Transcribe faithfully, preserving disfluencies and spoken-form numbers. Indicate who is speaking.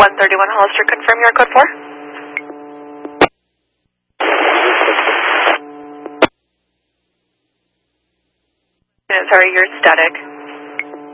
Speaker 1: one thirty-one Hollister, confirm your code four. Sorry, you're static.